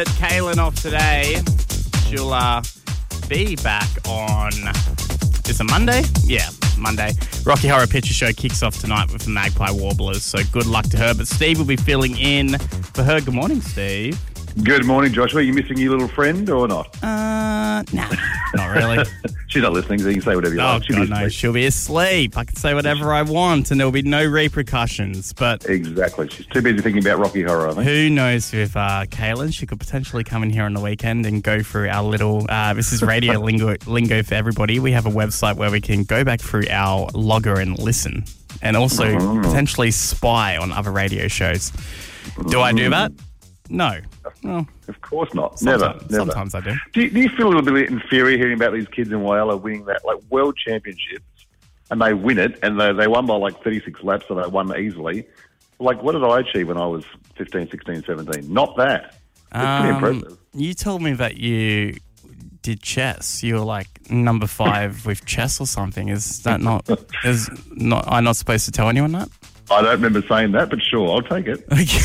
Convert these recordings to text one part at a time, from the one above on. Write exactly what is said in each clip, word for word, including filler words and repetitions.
Kaylin off today. She'll uh, be back on, is it Monday? Yeah, Monday. Rocky Horror Picture Show kicks off tonight with the Magpie Warblers, so good luck to her. But Steve will be filling in for her. Good morning, Steve. Good morning, Joshua. Are you missing your little friend or not? Uh, nah, not really. She's not listening, so you can say whatever you Oh, like. She'll God, be no, asleep. she'll be asleep. I can say whatever I want and there'll be no repercussions. But Exactly. She's too busy thinking about Rocky Horror, I think. who knows with uh, Kaylin? She could potentially come in here on the weekend and go through our little, uh, this is radio lingo, lingo for everybody. We have a website where we can go back through our logger and listen and also Oh. potentially spy on other radio shows. Do I do that? No. Well, Of course not. Never. sometimes, Never. sometimes I do. Do you, do you feel a little bit inferior hearing about these kids in Whyalla winning that like world championships and they win it and they, they won by like thirty-six laps, so they won easily? Like, what did I achieve when I was fifteen, sixteen, seventeen? Not that. It's pretty Um, impressive. You told me that you did chess. You were like number five with chess or something. Is that not? Is not? I'm not supposed to tell anyone that. I don't remember saying that, but sure, I'll take it. Okay.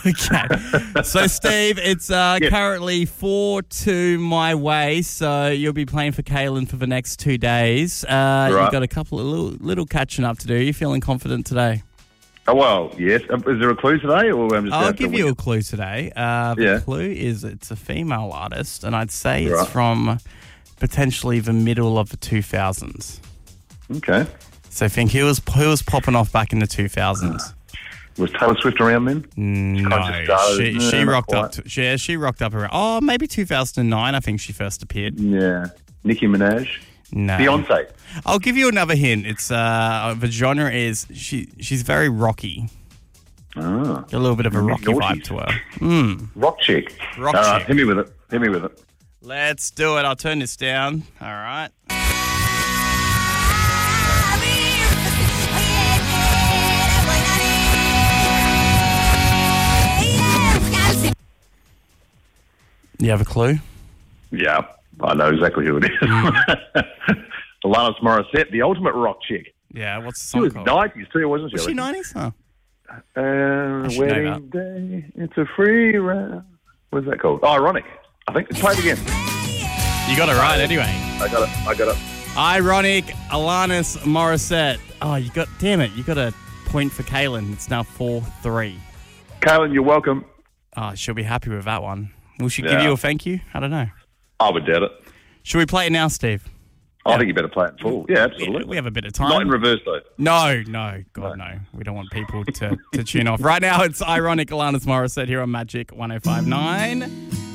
Okay. So, Steve, it's uh, Yes. currently four two my way. So you'll be playing for Kaylin for the next two days. Uh, You've Right. got a couple of little, little catching up to do. You feeling confident today? Oh, well, yes. Um, Is there a clue today? Or I'm just I'll going to give wing you it? a clue today. Uh, the Yeah. clue is it's a female artist, and I'd say it's Right. from potentially the middle of the two thousands. Okay. So think who was who was popping off back in the two thousands? Was Taylor Swift around then? No, just started. she, No, she not rocked quite. up. To, she, yeah, she rocked up around. Oh, maybe two thousand nine. I think she first appeared. Yeah. Nicki Minaj? No, Beyonce? I'll give you another hint. It's uh, the genre is she. She's very rocky. Ah. A little bit of a rocky Naughties. vibe to her. Mm. Rock chick. Rock All right, chick. hit me with it. Hit me with it. Let's do it. I'll turn this down. All right. You have a clue? Yeah, I know exactly who it is. Alanis Morissette, the ultimate rock chick. Yeah. What's the She song was called? nineties too, wasn't she? Was she nineties? Oh. Uh, should know wedding day, it's a free round. What's that called? Oh, Ironic. I think. Play it again. You got it right anyway. I got it. I got it. Ironic, Alanis Morissette. Oh, you got, damn it, you got a point for Kaylin. It's now four three. Kaylin, you're welcome. Oh, she'll be happy with that one. Will she give Yeah. you a thank you? I don't know. I would doubt it. Should we play it now, Steve? I think you better play it in full. Yeah, absolutely. We have a bit of time. Not in reverse, though. No, no, God, no. We don't want people to, to tune off. Right now, it's Ironic, Alanis Morissette here on Magic one oh five point nine.